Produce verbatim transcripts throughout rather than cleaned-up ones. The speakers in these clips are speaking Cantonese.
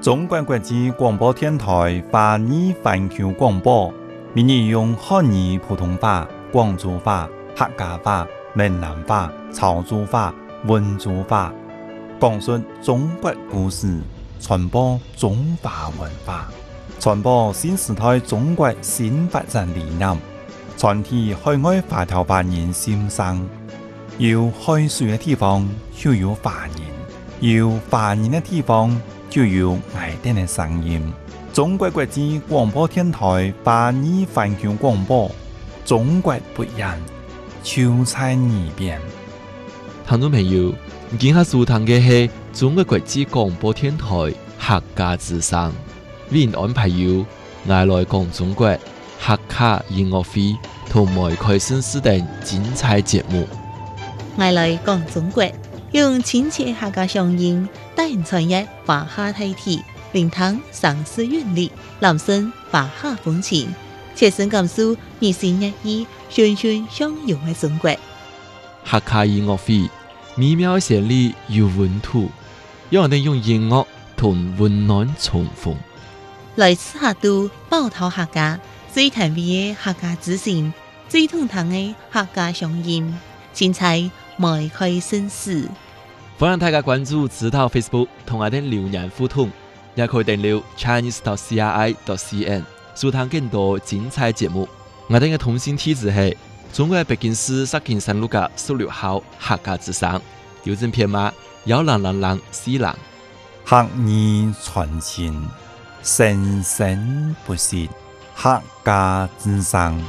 中国国际广播电台华语环球广播，每日用汉语普通话、广州话、客家话、闽南话、潮州话、温州话，讲述中国故事，传播中华文化，传播新时代中国新发展理念，传递海外华侨华人心声。有海水的地方就有华人，有华人的地方就有爱丁的声音。中国国际广播电台华语环球广播，中国不一样，就在耳边。 聽眾朋友，今下收聽嘅係中國國際廣播電台客家之聲，為您安排有愛來講中國客家音樂會同埋開新時等精彩節目。 愛來講中國，用親切客家聲音帶人傳譯華夏大體，聆聽城市韻律，攬聲華夏風情，切身感受日新月異、循循相融嘅中國。 客家音樂會美妙旋律有溫度，讓我哋用音樂同溫暖重逢。 來自客都寶島客家最甜美嘅客家之聲，最通透嘅客家聲音，精彩邁開新事。 歡迎大家關注指導 Facebook 同我哋留言互動，也可以訂閱 Chinese dot C R I dot C N 收聽更多精彩節目。我哋嘅通信地址係中國北京市石景山路嘅十六號客家之聲，郵政編碼幺零零零四零。 客語傳情，生生不息，客家之聲。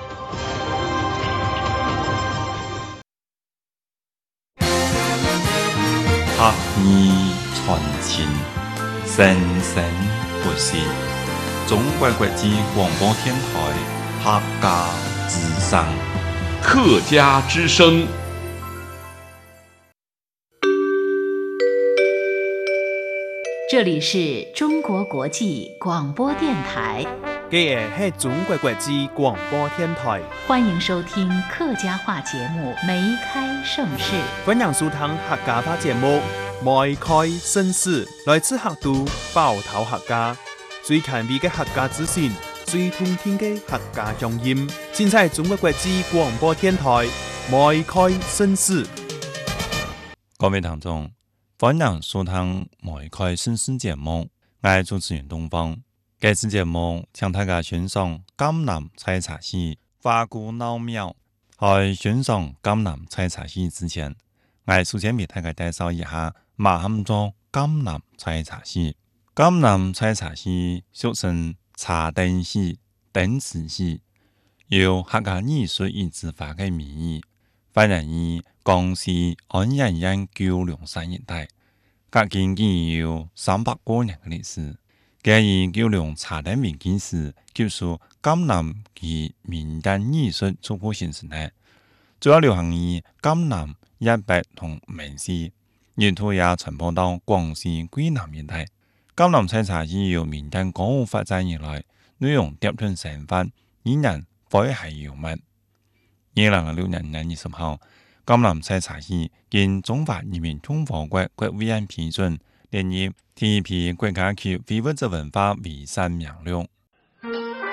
客語傳情，生生不息。中國國際廣播電台客家之聲。 客家之聲。 這裡是中國國際廣播電台。 嘅係中國國際廣播電台， 歡迎收聽客家話節目《梅開盛世》。 歡迎收聽客家話節目《梅開盛世》，來自客都寶島客家，最近味嘅客家資訊，最通聽嘅客家聲音，盡在中國國際廣播電台《梅開盛世》。 各位聽眾，歡迎收聽《梅開盛世》節目，我係主持人東方。這次節目請大家欣賞江南採茶戲花鼓鬧廟。在欣賞江南採茶戲之前，我首先為大家介紹一下乜嘢叫江南採茶戲。江南採茶戲俗稱茶燈戲、燈池戲，由客家藝術與執法嘅名義，發源於江西安陽縣九龍山一帶，隔今已有三百多年嘅歷史。佢以九龍茶燈為基石，記述江南及民間藝術初步形成嘅，主要流行於江南、一北同閩西，沿途也傳播到廣西桂南一帶。江南採茶戲由民間歌舞發展以來，內容疊頓生活，依然詼諧幽默。二零一六年二月二十號，江南採茶戲經中華人民共和國國務院批准，列入第一批國家級非物質文化遺產名錄。